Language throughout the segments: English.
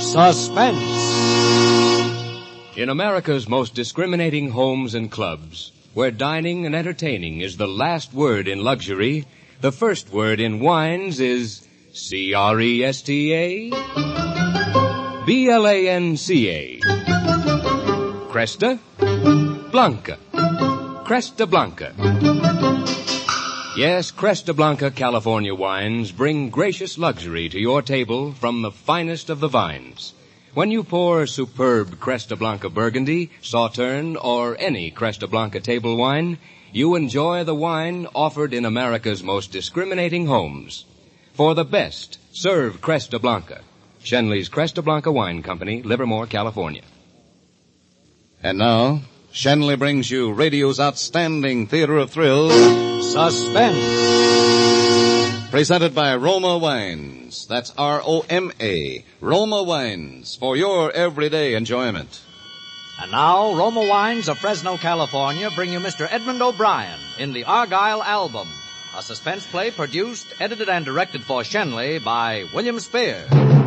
Suspense. In America's most discriminating homes and clubs, where dining and entertaining is the last word in luxury, the first word in wines is Cresta Blanca. Cresta Blanca. Cresta Blanca. Yes, Cresta Blanca California wines bring gracious luxury to your table from the finest of the vines. When you pour superb Cresta Blanca Burgundy, Sauterne, or any Cresta Blanca table wine, you enjoy the wine offered in America's most discriminating homes. For the best, serve Cresta Blanca. Schenley's Cresta Blanca Wine Company, Livermore, California. And now, Schenley brings you radio's outstanding theater of thrills, Suspense. presented by Roma Wines. That's R-O-M-A. Roma Wines, for your everyday enjoyment. And now, Roma Wines of Fresno, California, bring you Mr. Edmund O'Brien in the Argyle Album, a suspense play produced, edited, and directed for Schenley by William Spear.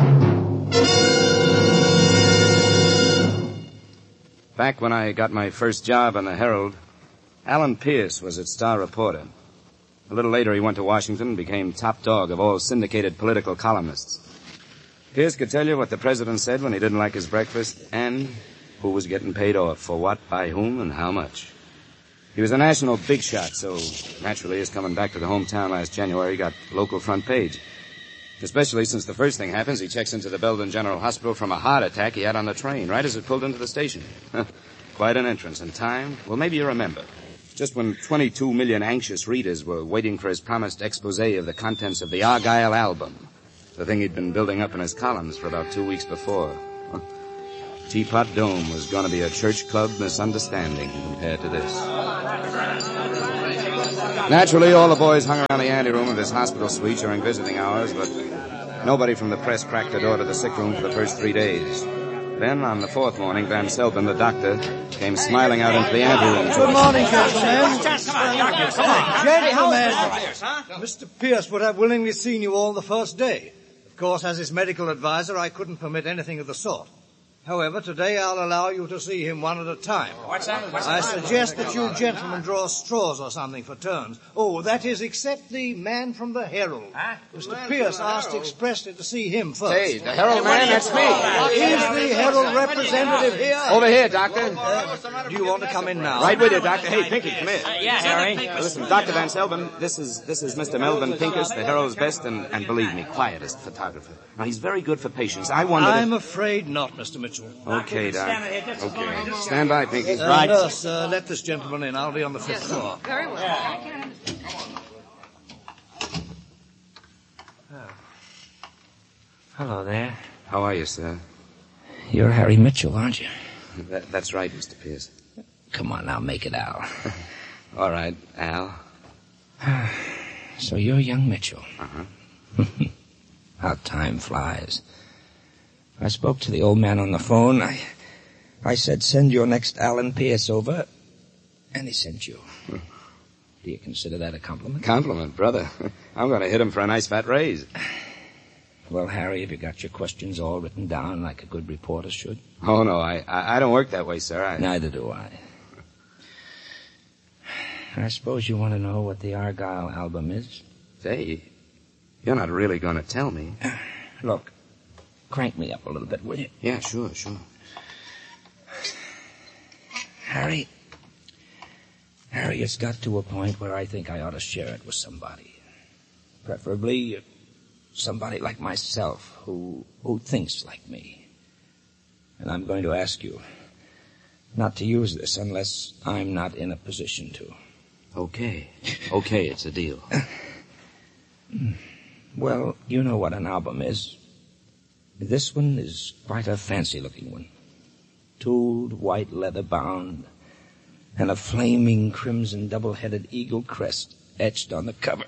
Back when I got my first job on the Herald, Alan Pierce was its star reporter. A little later, he went to Washington and became top dog of all syndicated political columnists. Pierce could tell you what the president said when he didn't like his breakfast and who was getting paid off for what, by whom, and how much. He was a national big shot, so naturally his coming back to the hometown last January got local front page. Especially since the first thing happens, he checks into the Belden General Hospital from a heart attack he had on the train, right as it pulled into the station. Quite an entrance. And time? Well, maybe you remember. Just when 22 million anxious readers were waiting for his promised expose of the contents of the Argyle Album, the thing he'd been building up in his columns for about 2 weeks before. Teapot Dome was going to be a church club misunderstanding compared to this. Naturally, all the boys hung around the anteroom of his hospital suite during visiting hours, but nobody from the press cracked the door to the sick room for the first 3 days. Then, on the fourth morning, Van Selden, the doctor, came smiling out into the anteroom. Good morning, gentlemen. Gentlemen, Mr. Pierce would have willingly seen you all the first day. Of course, as his medical advisor, I couldn't permit anything of the sort. However, today I'll allow you to see him one at a time. I suggest that you gentlemen draw straws or something for turns. Oh, that is, except the man from the Herald. Mr. Pierce asked expressly to see him first. Hey, the Herald man, that's me. Is the Herald representative here? Over here, Doctor. Do you want to come in now? Right with you, Doctor. Hey, Pinky, come here. Yeah, Harry. Listen, Dr. Van Selden, this is Mr. Melvin Pincus, the Herald's best and believe me, quietest photographer. Now, he's very good for patients. I wondered I'm afraid not, Mr. Mitchell. Okay, Doc. Okay. Stand by, Pinky. Right. Nurse, let this gentleman in. I'll be on the fifth floor. Very well. I can't understand. Hello there. How are you, sir? You're Harry Mitchell, aren't you? That's right, Mr. Pierce. Come on now, make it Al. All right, Al. So you're young Mitchell. Uh-huh. How time flies. I spoke to the old man on the phone. I said, send your next Alan Pierce over, and he sent you. Do you consider that a compliment? Compliment, brother. I'm going to hit him for a nice fat raise. Well, Harry, have you got your questions all written down like a good reporter should? Oh, no, I don't work that way, sir. Neither do I. I suppose you want to know what the Argyle Album is? Say, you're not really going to tell me. Look, crank me up a little bit, will you? Yeah, sure. Harry, it's got to a point where I think I ought to share it with somebody. Preferably somebody like myself who thinks like me. And I'm going to ask you not to use this unless I'm not in a position to. Okay, it's a deal. Well, you know what an album is. This one is quite a fancy-looking one. Tooled, white leather bound, and a flaming crimson double-headed eagle crest etched on the cover.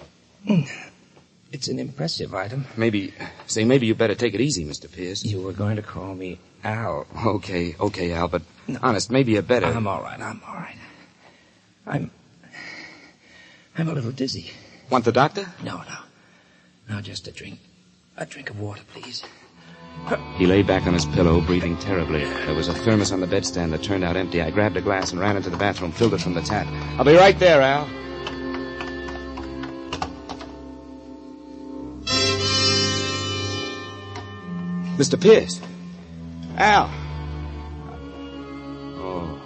It's an impressive item. Maybe you better take it easy, Mr. Pierce. You were going to call me Al. Okay, Al, but honest, maybe you better. I'm all right. I'm a little dizzy. Want the doctor? No, just a drink. A drink of water, please. He lay back on his pillow, breathing terribly. There was a thermos on the bedstand that turned out empty. I grabbed a glass and ran into the bathroom, filled it from the tap. I'll be right there, Al. Mr. Pierce. Al. Oh.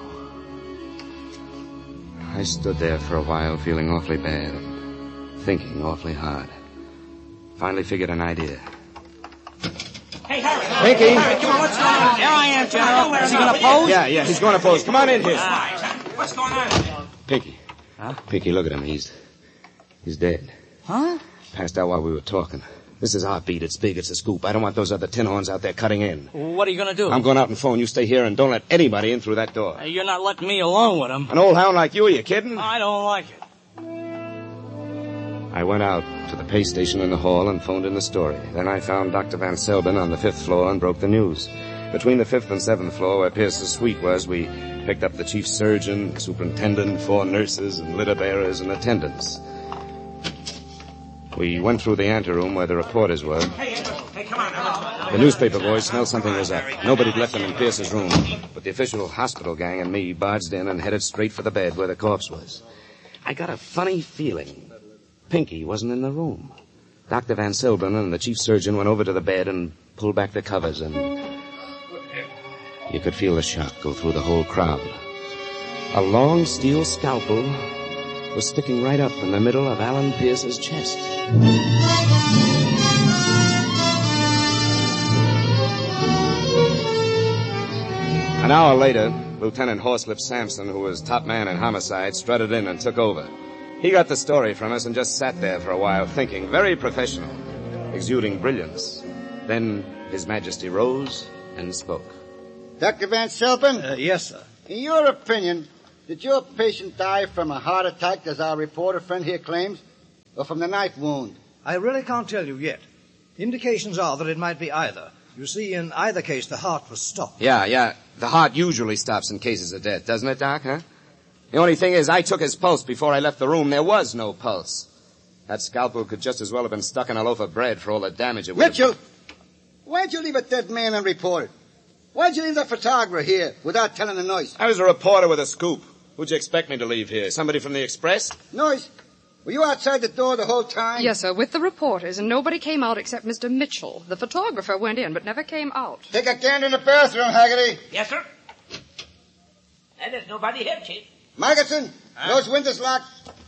I stood there for a while, feeling awfully bad and thinking awfully hard. Finally figured an idea. Hey, Harry. Pinky. Harry, come on, what's going on? Here I am, General. Is he going to pose? Yeah, he's going to pose. Come on in here. What's going on? Pinky. Huh? Pinky, look at him. He's dead. Huh? Passed out while we were talking. This is our beat. It's big. It's a scoop. I don't want those other tin horns out there cutting in. What are you going to do? I'm going out and phone. You stay here and don't let anybody in through that door. You're not letting me alone with him. An old hound like you, are you kidding? I don't like it. I went out to the pay station in the hall and phoned in the story. Then I found Dr. Van Selben on the 5th floor and broke the news. Between the 5th and 7th floor, where Pierce's suite was, we picked up the chief surgeon, the superintendent, 4 nurses, and litter bearers and attendants. We went through the anteroom where the reporters were. Hey, come on. The newspaper boys smelled something was up. Nobody'd left them in Pierce's room, but the official hospital gang and me barged in and headed straight for the bed where the corpse was. I got a funny feeling Pinky wasn't in the room. Dr. Van Selben and the chief surgeon went over to the bed and pulled back the covers, and you could feel the shock go through the whole crowd. A long steel scalpel was sticking right up in the middle of Alan Pierce's chest. An hour later, Lieutenant Horslip Sampson, who was top man in homicide, strutted in and took over. He got the story from us and just sat there for a while thinking, very professional, exuding brilliance. Then His Majesty rose and spoke. Dr. Van Selben? Yes, sir. In your opinion, did your patient die from a heart attack, as our reporter friend here claims, or from the knife wound? I really can't tell you yet. Indications are that it might be either. You see, in either case, the heart was stopped. Yeah. The heart usually stops in cases of death, doesn't it, Doc, huh? The only thing is, I took his pulse before I left the room. There was no pulse. That scalpel could just as well have been stuck in a loaf of bread for all the damage it would Mitchell! Why'd you leave a dead man unreported? Why'd you leave the photographer here without telling the Noise? I was a reporter with a scoop. Who'd you expect me to leave here? Somebody from the Express? Noise, were you outside the door the whole time? Yes, sir, with the reporters, and nobody came out except Mr. Mitchell. The photographer went in, but never came out. Take a gander in the bathroom, Haggerty. Yes, sir. And there's nobody here, Chief. Magazine, those windows locked.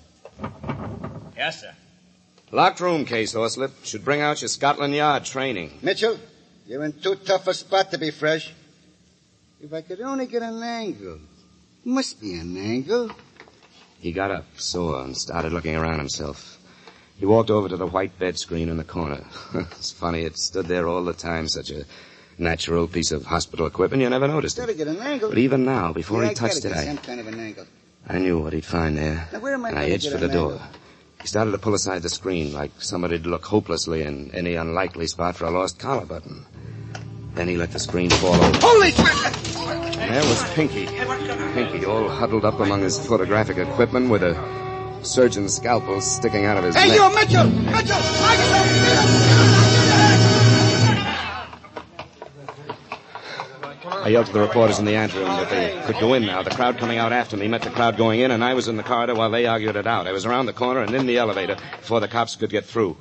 Yes, sir. Locked room case, Horslip. Should bring out your Scotland Yard training. Mitchell, you're in too tough a spot to be fresh. If I could only get an angle. Must be an angle. He got up, sore, and started looking around himself. He walked over to the white bed screen in the corner. It's funny, it stood there all the time, such a natural piece of hospital equipment, you never noticed Gotta it. get an angle. But even now, before Yeah, he touched it, gotta get some kind of an angle. I knew what he'd find there. Now, where am I And I gonna edged get for the an door. angle? He started to pull aside the screen like somebody'd look hopelessly in any unlikely spot for a lost collar button. Then he let the screen fall over. Holy shit! And there was Pinky. Pinky all huddled up among his photographic equipment with a surgeon's scalpel sticking out of his Hey, neck. you, Mitchell! Mitchell! I yelled to the reporters in the anteroom that they could go in now. The crowd coming out after me met the crowd going in, and I was in the corridor while they argued it out. I was around the corner and in the elevator before the cops could get through.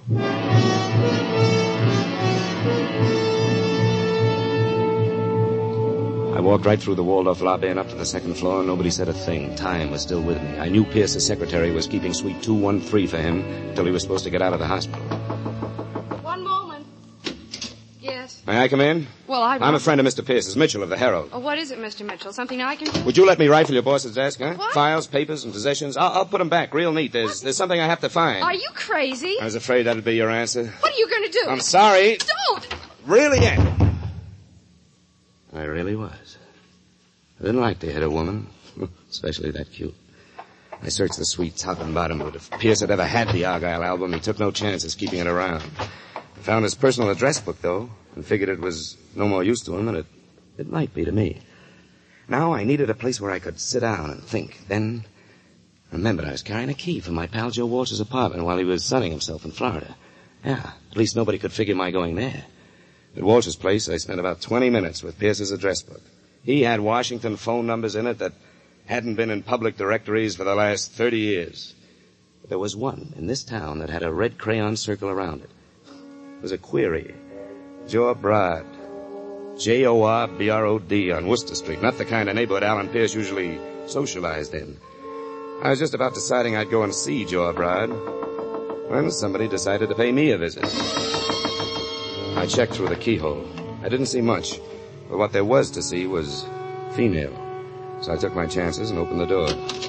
I walked right through the walled-off lobby and up to the 2nd floor, and nobody said a thing. Time was still with me. I knew Pierce's secretary was keeping suite 213 for him until he was supposed to get out of the hospital. One moment. Yes. May I come in? Well, I'm a friend of Mr. Pierce's, Mitchell of the Herald. Oh, what is it, Mr. Mitchell? Something I can do? Would you let me rifle your boss's desk, huh? What? Files, papers, and possessions. I'll put them back real neat. There's something I have to find. Are you crazy? I was afraid that'd be your answer. What are you going to do? I'm sorry. Don't! Really am. I really was. I didn't like to hit a woman, especially that cute. I searched the suite top and bottom, but if Pierce had ever had the Argyle album, he took no chances keeping it around. I found his personal address book, though, and figured it was no more use to him than it might be to me. Now I needed a place where I could sit down and think. Then remembered I was carrying a key from my pal Joe Walsh's apartment while he was sunning himself in Florida. Yeah, at least nobody could figure my going there. At Walsh's place, I spent about 20 minutes with Pierce's address book. He had Washington phone numbers in it that hadn't been in public directories for the last 30 years. But there was one in this town that had a red crayon circle around it. It was a query. Jorbrod. Jorbrod on Worcester Street. Not the kind of neighborhood Alan Pierce usually socialized in. I was just about deciding I'd go and see Jorbrod when somebody decided to pay me a visit. I checked through the keyhole. I didn't see much, but what there was to see was female. So I took my chances and opened the door.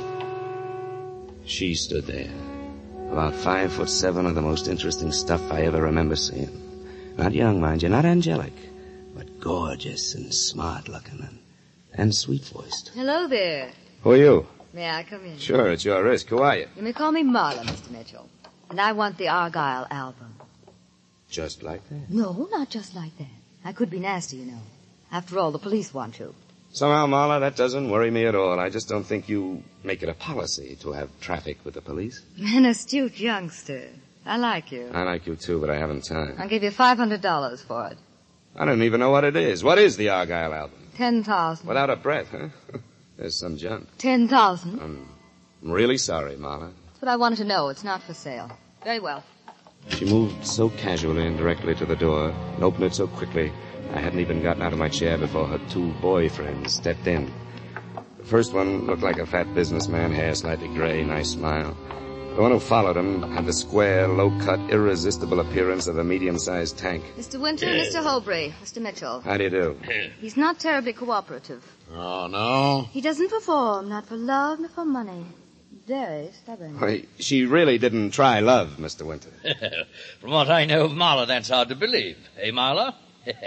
She stood there, about 5'7" of the most interesting stuff I ever remember seeing. Not young, mind you, not angelic, but gorgeous and smart-looking and sweet-voiced. Hello there. Who are you? May I come in? Sure, it's your risk. Who are you? You may call me Marla, Mr. Mitchell. And I want the Argyle album. Just like that? No, not just like that. I could be nasty, you know. After all, the police want to. Somehow, Marla, that doesn't worry me at all. I just don't think you make it a policy to have traffic with the police. An astute youngster. I like you. I like you, too, but I haven't time. I'll give you $500 for it. I don't even know what it is. What is the Argyle album? 10,000. Without a breath, huh? There's some junk. 10,000. I'm really sorry, Marla. That's what I wanted to know. It's not for sale. Very well. She moved so casually and directly to the door and opened it so quickly I hadn't even gotten out of my chair before her two boyfriends stepped in. The first one looked like a fat businessman, hair slightly gray, nice smile. The one who followed him had the square, low-cut, irresistible appearance of a medium-sized tank. Mr. Winter, Mr. Holbury, Mr. Mitchell. How do you do? He's not terribly cooperative. Oh, no? He doesn't perform, not for love, nor for money. Very stubborn. Why, she really didn't try love, Mr. Winter. From what I know of Marla, that's hard to believe. Hey, Marla?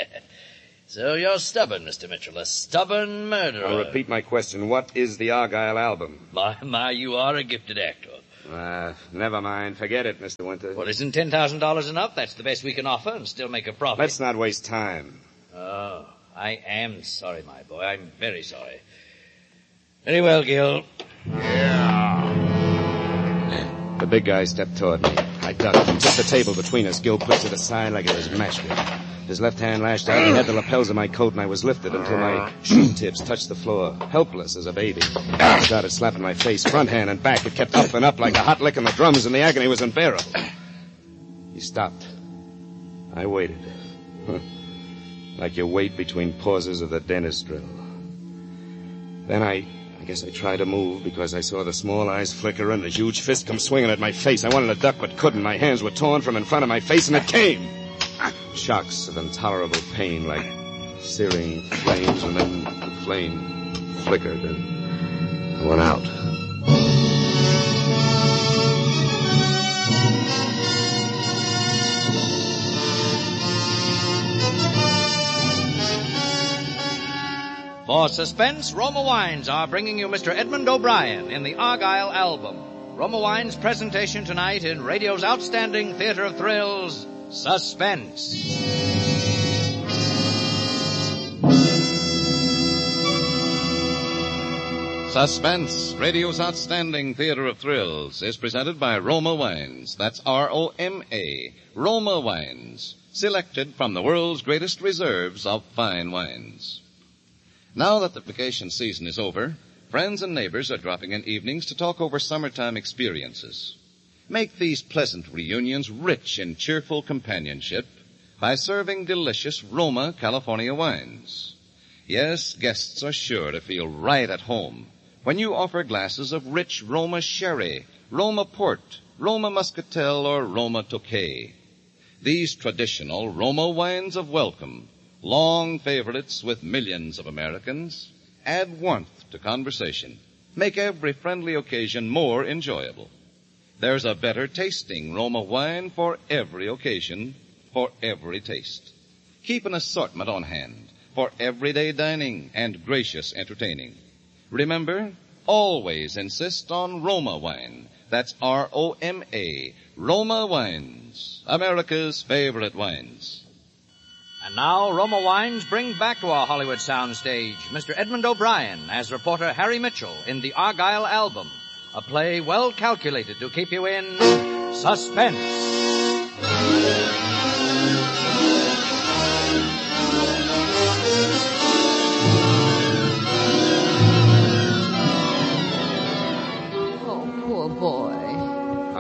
So you're stubborn, Mr. Mitchell, a stubborn murderer. I'll repeat my question. What is the Argyle album? My, you are a gifted actor. Never mind. Forget it, Mr. Winter. Well, isn't $10,000 enough? That's the best we can offer and still make a profit. Let's not waste time. Oh, I am sorry, my boy. I'm very sorry. Very well, Gil. Yeah. The big guy stepped toward me. I ducked and took the table between us. Gil pushed it aside like it was matchwood. His left hand lashed out and had the lapels of my coat, and I was lifted until my shoe tips touched the floor, helpless as a baby. I started slapping my face, front hand and back. It kept up and up like a hot lick in the drums, and the agony was unbearable. He stopped. I waited. Like you wait between pauses of the dentist drill. Then I guess I tried to move because I saw the small eyes flicker and the huge fist come swinging at my face. I wanted to duck but couldn't. My hands were torn from in front of my face, and it came. Shocks of intolerable pain like searing flames, and then the flame flickered and went out. For suspense, Roma Wines are bringing you Mr. Edmund O'Brien in the Argyle album. Roma Wines' presentation tonight in radio's outstanding theater of thrills, Suspense. Suspense, radio's outstanding theater of thrills, is presented by Roma Wines. That's R-O-M-A, Roma Wines, selected from the world's greatest reserves of fine wines. Now that the vacation season is over, friends and neighbors are dropping in evenings to talk over summertime experiences. Make these pleasant reunions rich in cheerful companionship by serving delicious Roma California wines. Yes, guests are sure to feel right at home when you offer glasses of rich Roma sherry, Roma port, Roma muscatel, or Roma tokay. These traditional Roma wines of welcome, long favorites with millions of Americans, add warmth to conversation, make every friendly occasion more enjoyable. There's a better tasting Roma wine for every occasion, for every taste. Keep an assortment on hand for everyday dining and gracious entertaining. Remember, always insist on Roma wine. That's R-O-M-A, Roma Wines, America's favorite wines. And now, Roma Wines bring back to our Hollywood soundstage Mr. Edmund O'Brien as reporter Harry Mitchell in the Argyle album, a play well calculated to keep you in suspense.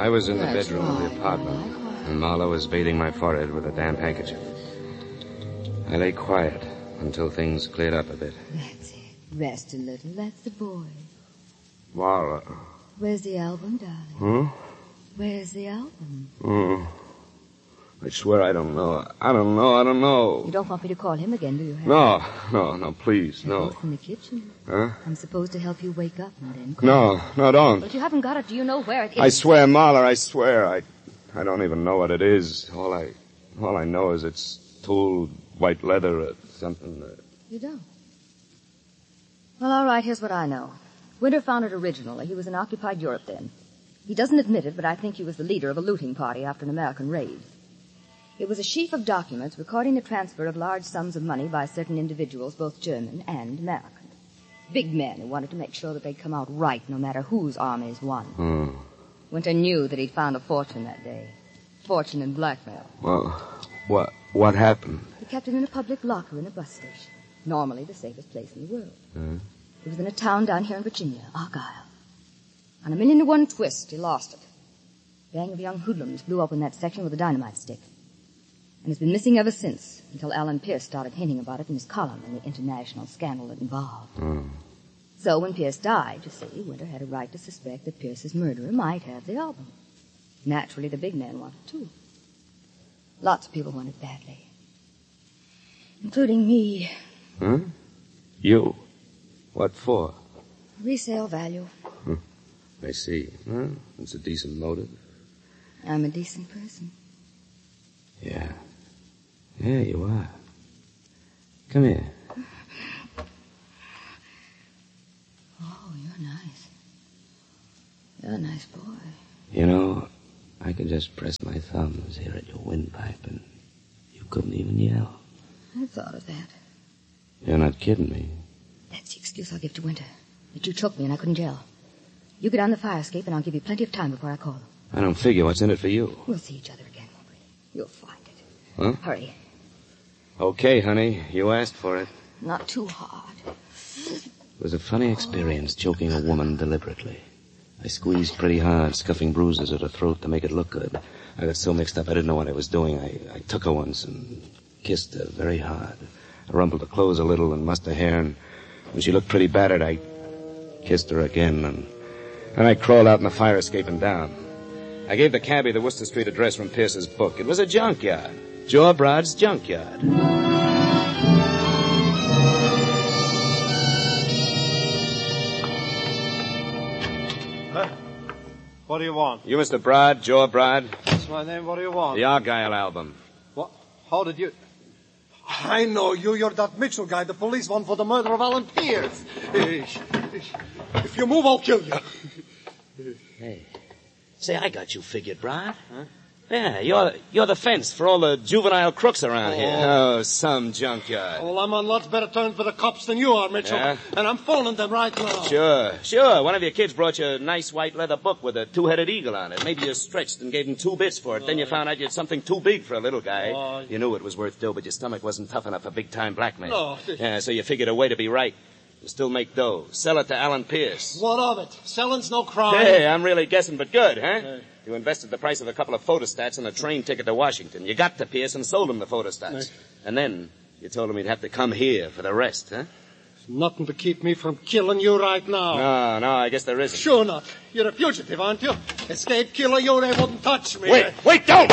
I was in the That's bedroom of the right. apartment, and Marla was bathing my forehead with a damp handkerchief. I lay quiet until things cleared up a bit. That's it. Rest a little. That's the boy. Marla. Where's the album, darling? Huh? Where's the album? I swear I don't know. I don't know. You don't want me to call him again, do you, Harry? No, please, They're no. both in the kitchen. Huh? I'm supposed to help you wake up and then call. No, don't. But if you haven't got it, do you know where it is? I swear, Marla, I swear. I don't even know what it is. All I know is it's tooled white leather or something. You don't? Well, all right, here's what I know. Winter found it originally. He was in occupied Europe then. He doesn't admit it, but I think he was the leader of a looting party after an American raid. It was a sheaf of documents recording the transfer of large sums of money by certain individuals, both German and American. Big men who wanted to make sure that they'd come out right no matter whose armies won. Winter knew that he'd found a fortune that day. Fortune in blackmail. Well, what happened? He kept it in a public locker in a bus station. Normally the safest place in the world. It was in a town down here in Virginia, Argyle. On a 1,000,000-to-1 twist, he lost it. A gang of young hoodlums blew up in that section with a dynamite stick. And it's been missing ever since, until Alan Pierce started hinting about it in his column in the international scandal it involved. So when Pierce died, you see, Winter had a right to suspect that Pierce's murderer might have the album. Naturally, the big man wanted it, too. Lots of people want it badly. Including me. You? What for? Resale value. I see. Well, it's a decent motive. I'm a decent person. Yeah. Yeah, you are. Come here. Oh, you're nice. You're a nice boy. You know, I could just press my thumbs here at your windpipe and you couldn't even yell. I thought of that. You're not kidding me. That's the excuse I'll give to Winter. That you choked me and I couldn't yell. You get on the fire escape and I'll give you plenty of time before I call them. I don't figure what's in it for you. We'll see each other again, won't we? You'll find it. Huh? Hurry. Okay, honey. You asked for it. Not too hard. It was a funny experience choking a woman deliberately. I squeezed pretty hard, scuffing bruises at her throat to make it look good. I got so mixed up I didn't know what I was doing. I took her once and kissed her very hard. I rumpled her clothes a little and mussed her hair, and when she looked pretty battered, I kissed her again, and I crawled out in the fire escape and down. I gave the cabbie the Worcester Street address from Pierce's book. It was a junkyard. Joe Brod's junkyard. What do you want? You Mr. Brod, Joe Brod? That's my name. What do you want? The Argyle album. What? How did you... I know you. You're that Mitchell guy, the police one for the murder of Alan Pierce. If you move, I'll kill you. Hey. Say, I got you figured, Brod. Huh? Yeah, you're the fence for all the juvenile crooks around here. Oh, some junkyard. Well, I'm on lots better terms with the cops than you are, Mitchell. Yeah? And I'm phoning them right now. Sure. One of your kids brought you a nice white leather book with a two-headed eagle on it. Maybe you stretched and gave him 2 bits for it. Then you found out you had something too big for a little guy. You knew it was worth dough, but your stomach wasn't tough enough for big-time blackmail. No. Yeah, so you figured a way to be right. You still make dough. Sell it to Alan Pierce. What of it? Selling's no crime. Hey, I'm really guessing, but good, huh? Hey. You invested the price of a couple of photostats and a train ticket to Washington. You got to Pierce and sold him the photostats. Hey. And then you told him he'd have to come here for the rest, huh? Nothing to keep me from killing you right now. No, I guess there isn't. Sure not. You're a fugitive, aren't you? Escape killer, you, they wouldn't touch me. Wait, don't!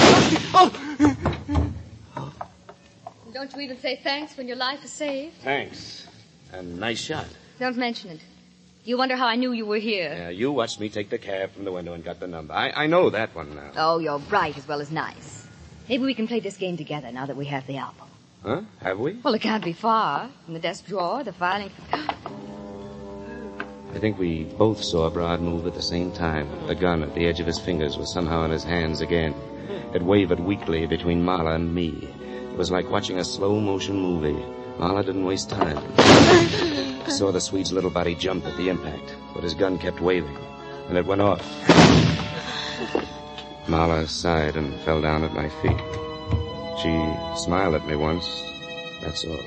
Don't you even say thanks when your life is saved? Thanks. And nice shot. Don't mention it. You wonder how I knew you were here. Yeah, you watched me take the cab from the window and got the number. I know that one now. Oh, you're bright as well as nice. Maybe we can play this game together now that we have the album. Huh? Have we? Well, it can't be far. In the desk drawer, the filing... I think we both saw Brod move at the same time. The gun at the edge of his fingers was somehow in his hands again. It wavered weakly between Marla and me. It was like watching a slow-motion movie. Marla didn't waste time. I saw the Swede's little body jump at the impact, but his gun kept waving, and it went off. Marla sighed and fell down at my feet. She smiled at me once, that's all.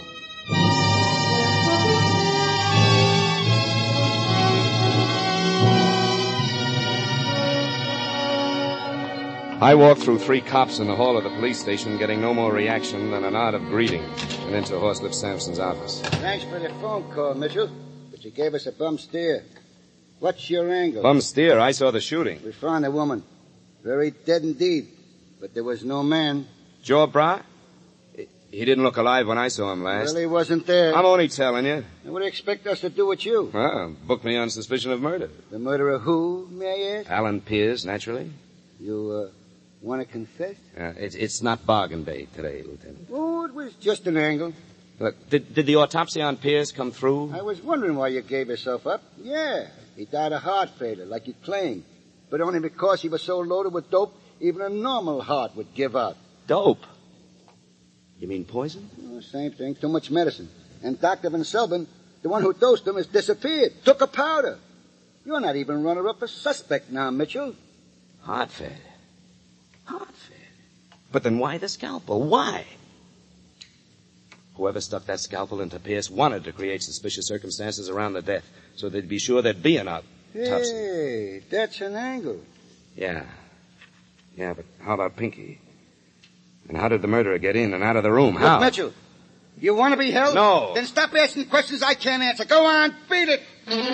I walked through 3 cops in the hall of the police station, getting no more reaction than a nod of greeting, and into Horslip Sampson's office. Thanks for the phone call, Mitchell. But you gave us a bum steer. What's your angle? Bum steer? I saw the shooting. We found a woman. Very dead indeed. But there was no man. Joe Bra? He didn't look alive when I saw him last. Well, he wasn't there. I'm only telling you. And what do you expect us to do with you? Well, book me on suspicion of murder. The murder of who, may I ask? Alan Pierce, naturally. You, want to confess? It's not bargain day today, Lieutenant. Oh, it was just an angle. Look, did the autopsy on Pierce come through? I was wondering why you gave yourself up. Yeah, he died of heart failure, like you claimed. But only because he was so loaded with dope, even a normal heart would give out. Dope? You mean poison? Oh, same thing, too much medicine. And Dr. Van Selbin, the one who dosed him, has disappeared. Took a powder. You're not even runner-up for suspect now, Mitchell. Heart failure. Heart failure. But then why the scalpel? Why? Whoever stuck that scalpel into Pierce wanted to create suspicious circumstances around the death, so they'd be sure there'd be an autopsy. Hey, that's an angle. Yeah. Yeah, but how about Pinky? And how did the murderer get in and out of the room? How? Look, Mitchell, you want to be held? No. Then stop asking questions I can't answer. Go on, beat it.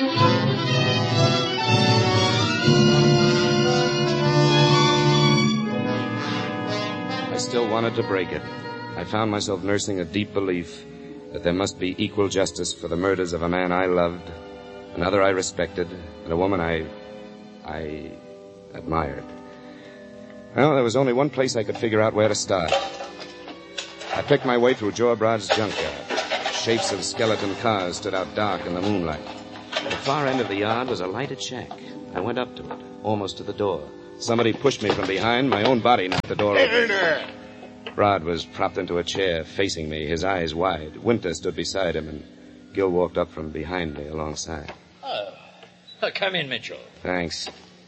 I still wanted to break it. I found myself nursing a deep belief that there must be equal justice for the murders of a man I loved, another I respected, and a woman I admired. Well, there was only one place I could figure out where to start. I picked my way through Joe Brad's junkyard. Shapes of skeleton cars stood out dark in the moonlight. At the far end of the yard was a lighted shack. I went up to it, almost to the door. Somebody pushed me from behind. My own body knocked the door open. Brad was propped into a chair, facing me, his eyes wide. Winter stood beside him, and Gil walked up from behind me alongside. Oh, come in, Mitchell. Thanks.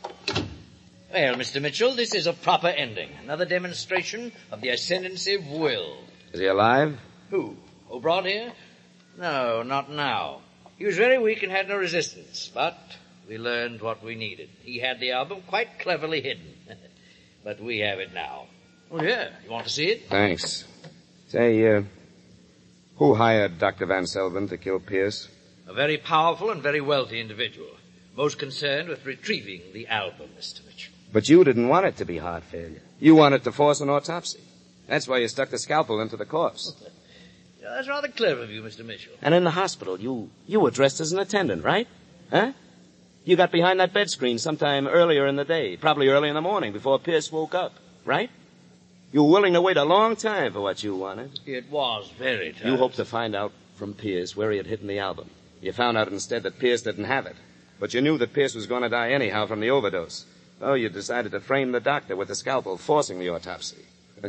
Well, Mr. Mitchell, this is a proper ending. Another demonstration of the ascendancy of will. Is he alive? Who? O'Brien here? No, not now. He was very weak and had no resistance, but we learned what we needed. He had the album quite cleverly hidden. But we have it now. Oh, yeah. You want to see it? Thanks. Say, who hired Dr. Van Selbin to kill Pierce? A very powerful and very wealthy individual. Most concerned with retrieving the album, Mr. Mitchell. But you didn't want it to be heart failure. You wanted to force an autopsy. That's why you stuck the scalpel into the corpse. Yeah, that's rather clever of you, Mr. Mitchell. And in the hospital, you were dressed as an attendant, right? Huh? You got behind that bed screen sometime earlier in the day, probably early in the morning before Pierce woke up, right? You were willing to wait a long time for what you wanted. It was very tough. You hoped to find out from Pierce where he had hidden the album. You found out instead that Pierce didn't have it. But you knew that Pierce was going to die anyhow from the overdose. So you decided to frame the doctor with the scalpel, forcing the autopsy.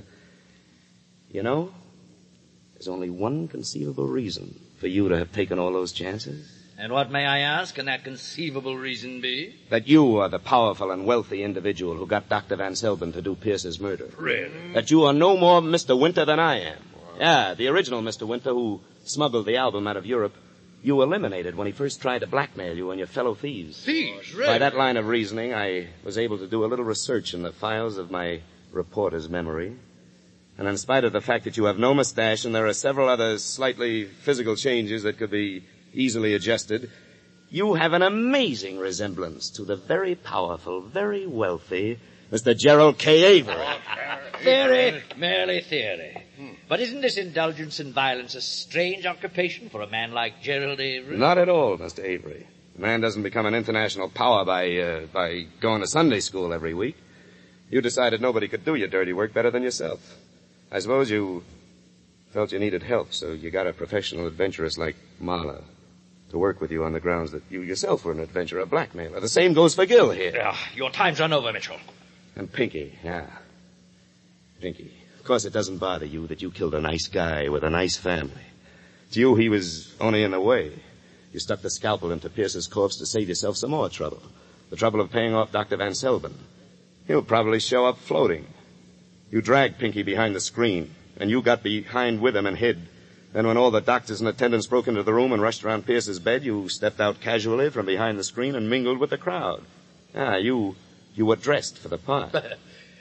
You know, there's only one conceivable reason for you to have taken all those chances. And what, may I ask, can that conceivable reason be? That you are the powerful and wealthy individual who got Dr. Van Selbin to do Pierce's murder. Really? That you are no more Mr. Winter than I am. Yeah, the original Mr. Winter who smuggled the album out of Europe. You eliminated when he first tried to blackmail you and your fellow thieves. Thieves, really? By that line of reasoning, I was able to do a little research in the files of my reporter's memory. And in spite of the fact that you have no mustache and there are several other slightly physical changes that could be easily adjusted, you have an amazing resemblance to the very powerful, very wealthy Mr. Gerald K. Avery. Theory, merely theory. But isn't this indulgence in violence a strange occupation for a man like Gerald Avery? Not at all, Mr. Avery. A man doesn't become an international power by going to Sunday school every week. You decided nobody could do your dirty work better than yourself. I suppose you felt you needed help, so you got a professional adventuress like Marla to work with you on the grounds that you yourself were an adventurer, a blackmailer. The same goes for Gil here. Your time's run over, Mitchell. And Pinky, yeah. Pinky. Of course it doesn't bother you that you killed a nice guy with a nice family. To you, he was only in the way. You stuck the scalpel into Pierce's corpse to save yourself some more trouble. The trouble of paying off Dr. Van Selbin. He'll probably show up floating. You dragged Pinky behind the screen, and you got behind with him and hid. Then when all the doctors and attendants broke into the room and rushed around Pierce's bed, you stepped out casually from behind the screen and mingled with the crowd. You were dressed for the part.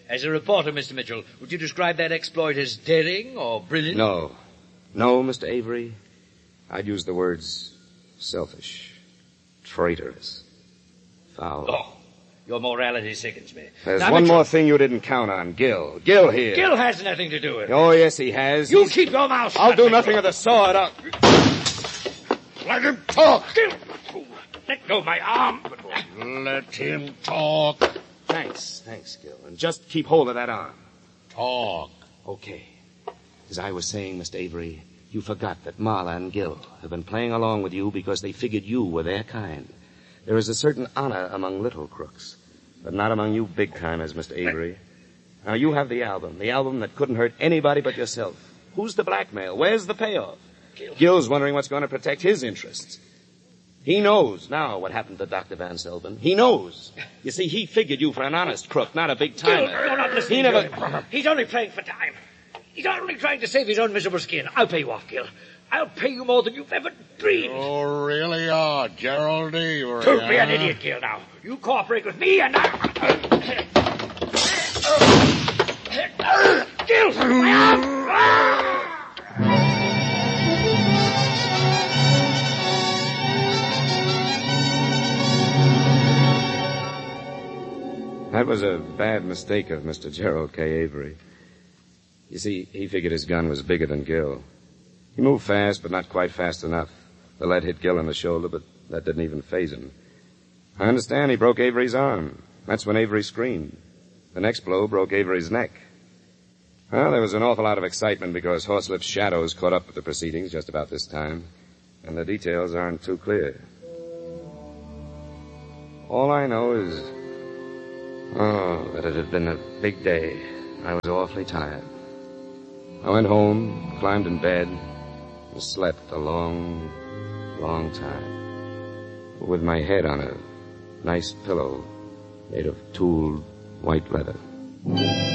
As a reporter, Mr. Mitchell, would you describe that exploit as daring or brilliant? No, Mr. Avery. I'd use the words selfish, traitorous, foul. Oh, your morality sickens me. There's now, one Mitchell, more thing you didn't count on. Gil. Gil here. Gil has nothing to do with it. Oh, yes, he has. You keep your mouth shut. I'll do Mitchell. nothing of the sort. Let him talk. Gil, let go of my arm. Let him talk. Thanks, Gil. And just keep hold of that arm. Talk. Okay. As I was saying, Mr. Avery, you forgot that Marla and Gil have been playing along with you because they figured you were their kind. There is a certain honor among little crooks, but not among you big-timers, Mr. Avery. Now, you have the album that couldn't hurt anybody but yourself. Who's the blackmail? Where's the payoff? Gil's wondering what's going to protect his interests. He knows now what happened to Dr. Van Selden. He knows. You see, he figured you for an honest crook, not a big-timer. Gil, you're not listening to him. He's only playing for time. He's only trying to save his own miserable skin. I'll pay you off, Gil. I'll pay you more than you've ever dreamed. You really are, Gerald Avery. Don't be an idiot, Gil, now. You cooperate with me and Gil! My arm! That was a bad mistake of Mr. Gerald K. Avery. You see, he figured his gun was bigger than Gil. He moved fast, but not quite fast enough. The lead hit Gil in the shoulder, but that didn't even faze him. I understand he broke Avery's arm. That's when Avery screamed. The next blow broke Avery's neck. Well, there was an awful lot of excitement because Horselip's shadows caught up with the proceedings just about this time, and the details aren't too clear. All I know is, that it had been a big day. I was awfully tired. I went home, climbed in bed, and slept a long, long time. With my head on a nice pillow made of tooled white leather.